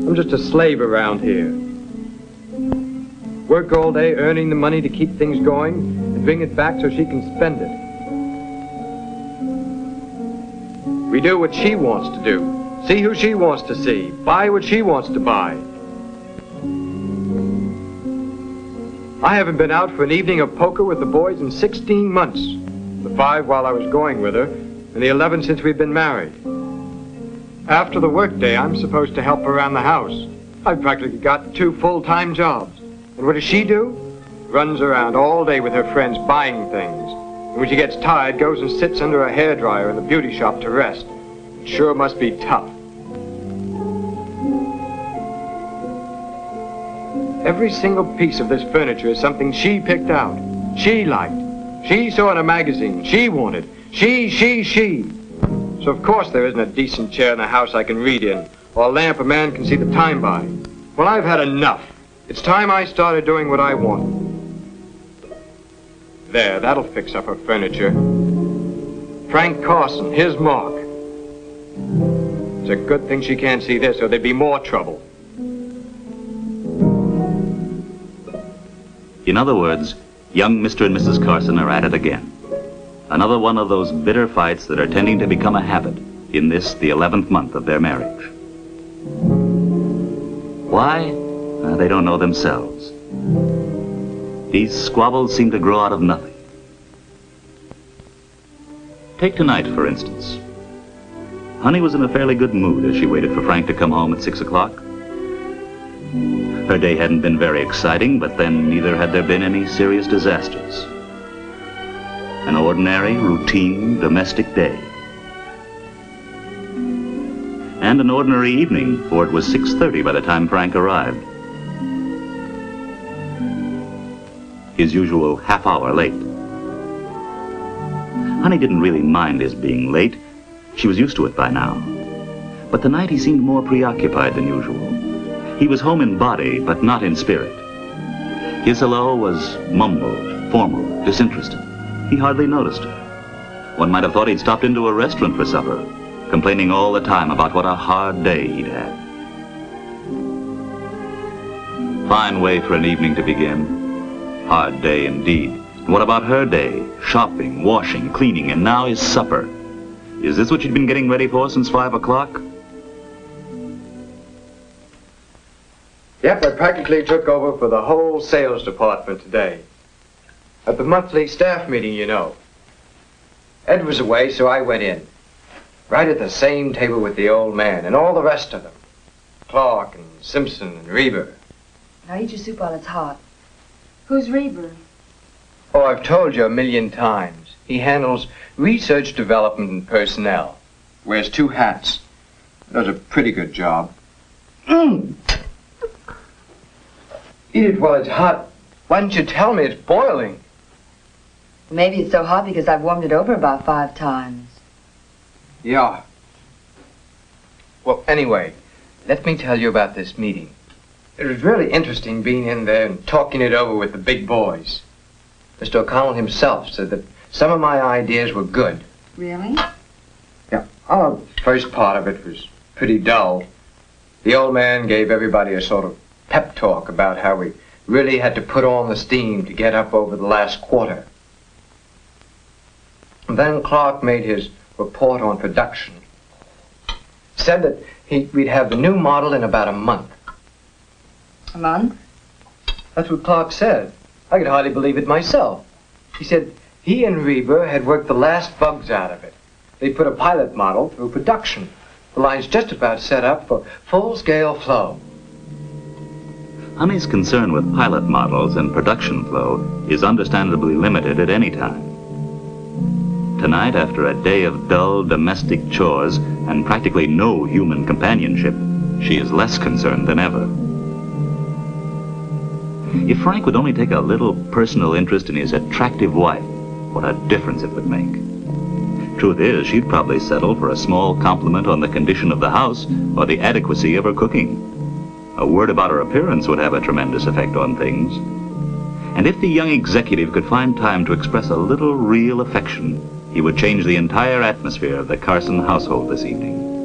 I'm just a slave around here. Work all day earning the money to keep things going and bring it back so she can spend it. We do what she wants to do, see who she wants to see, buy what she wants to buy. I haven't been out for an evening of poker with the boys in 16 months. The 5 while I was going with her, and the 11 since we've been married. After the workday, I'm supposed to help around the house. I've practically got 2 full-time jobs. And what does she do? Runs around all day with her friends buying things. And when she gets tired, goes and sits under a hairdryer in the beauty shop to rest. It sure must be tough. Every single piece of this furniture is something she picked out. She liked. She saw in a magazine. She wanted. She. So of course there isn't a decent chair in the house I can read in, or a lamp a man can see the time by. Well, I've had enough. It's time I started doing what I want. There, that'll fix up her furniture. Frank Carson, his mark. It's a good thing she can't see this, or there'd be more trouble. In other words, young Mr. and Mrs. Carson are at it again. Another one of those bitter fights that are tending to become a habit in this, the 11th month of their marriage. Why? They don't know themselves. These squabbles seem to grow out of nothing. Take tonight, for instance. Honey was in a fairly good mood as she waited for Frank to come home at 6 o'clock. Her day hadn't been very exciting, but then neither had there been any serious disasters. An ordinary, routine, domestic day. And an ordinary evening, for it was 6:30 by the time Frank arrived. His usual half-hour late. Honey didn't really mind his being late. She was used to it by now. But tonight he seemed more preoccupied than usual. He was home in body, but not in spirit. His hello was mumbled, formal, disinterested. He hardly noticed her. One might have thought he'd stopped into a restaurant for supper, complaining all the time about what a hard day he'd had. Fine way for an evening to begin. Hard day indeed. And what about her day? Shopping, washing, cleaning, and now his supper. Is this what she'd been getting ready for since 5 o'clock? Yep, I practically took over for the whole sales department today. At the monthly staff meeting, you know. Ed was away, so I went in. Right at the same table with the old man and all the rest of them. Clark and Simpson and Reber. Now eat your soup while it's hot. Who's Reber? Oh, I've told you a million times. He handles research, development, and personnel. Wears 2 hats. Does a pretty good job. Eat it while it's hot. Why didn't you tell me it's boiling? Maybe it's so hot because I've warmed it over about 5 times. Yeah. Well, anyway, let me tell you about this meeting. It was really interesting being in there and talking it over with the big boys. Mr. O'Connell himself said that some of my ideas were good. Really? Yeah. Oh, the first part of it was pretty dull. The old man gave everybody a sort of pep talk about how we really had to put on the steam to get up over the last quarter. And then Clark made his report on production. Said that we'd have the new model in about a month. A month? That's what Clark said. I could hardly believe it myself. He said he and Reber had worked the last bugs out of it. They put a pilot model through production. The line's just about set up for full-scale flow. Honey's concern with pilot models and production flow is understandably limited at any time. Tonight, after a day of dull domestic chores and practically no human companionship, she is less concerned than ever. If Frank would only take a little personal interest in his attractive wife, what a difference it would make. Truth is, she'd probably settle for a small compliment on the condition of the house or the adequacy of her cooking. A word about her appearance would have a tremendous effect on things. And if the young executive could find time to express a little real affection, he would change the entire atmosphere of the Carson household this evening.